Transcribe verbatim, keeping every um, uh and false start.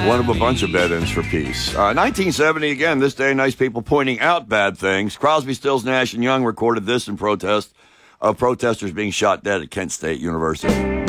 One of a bunch of bed ends for peace. Uh, nineteen seventy, again, this day, nice people pointing out bad things. Crosby, Stills, Nash, and Young recorded this in protest of protesters being shot dead at Kent State University.